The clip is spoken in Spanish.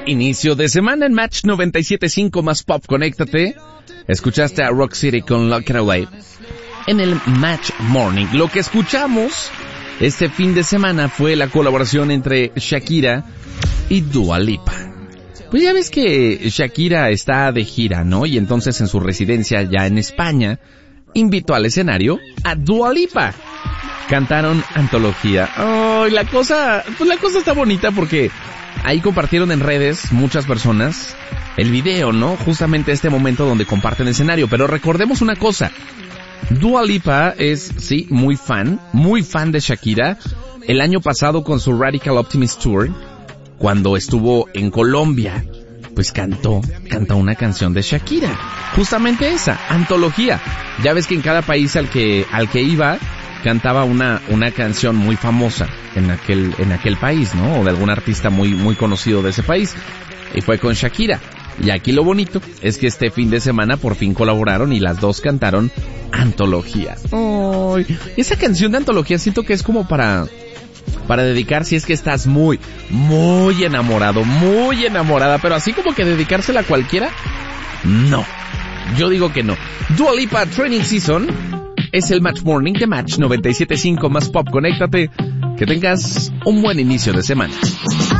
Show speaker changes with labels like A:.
A: inicio de semana en Match 97.5 más Pop. Conéctate. Escuchaste a Rock City con Lock It Away en el Match Morning. Lo que escuchamos este fin de semana fue la colaboración entre Shakira y Dua Lipa. Pues ya ves que Shakira está de gira, ¿no? Y entonces en su residencia ya en España invitó al escenario a Dua Lipa. Cantaron Antología. Oh, la cosa está bonita porque ahí compartieron en redes muchas personas el video, ¿no? Justamente este momento donde comparten escenario. Pero recordemos una cosa. Dua Lipa es, sí, muy fan de Shakira. El año pasado con su Radical Optimist Tour, cuando estuvo en Colombia, pues cantó una canción de Shakira. Justamente esa, Antología. Ya ves que en cada país al que iba, cantaba una canción muy famosa en aquel país, ¿no? O de algún artista muy conocido de ese país. Y fue con Shakira. Y aquí lo bonito es que este fin de semana por fin colaboraron y las dos cantaron Antología. ¡Ay! Esa canción de Antología siento que es como para dedicar si es que estás muy enamorado, muy enamorada, pero así como que dedicársela a cualquiera, no. Yo digo que no. Dua Lipa Training Season es el Match Morning de Match 97.5 más Pop. Conéctate, que tengas un buen inicio de semana.